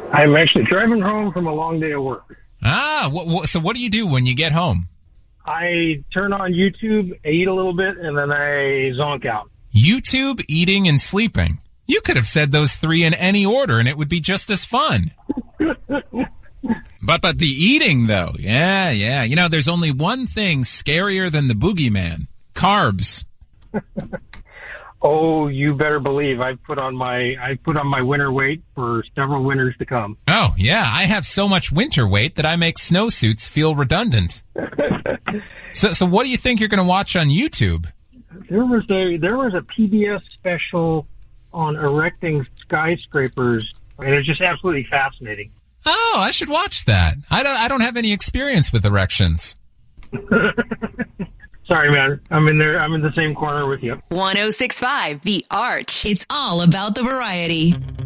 I'm actually driving home from a long day of work. So what do you do when you get home? I turn on YouTube, I eat a little bit, and then I zonk out. YouTube, eating, and sleeping. You could have said those three in any order, and it would be just as fun. But the eating, though, yeah. You know, there's only one thing scarier than the boogeyman. Carbs. Oh, you better believe I put on my winter weight for several winters to come. Oh, yeah, I have so much winter weight that I make snowsuits feel redundant. So what do you think you're going to watch on YouTube? There was a PBS special on erecting skyscrapers, and it's just absolutely fascinating. Oh, I should watch that. I don't have any experience with erections. Sorry, man. I'm in the same corner with you. 106.5 The Arch. It's all about the variety.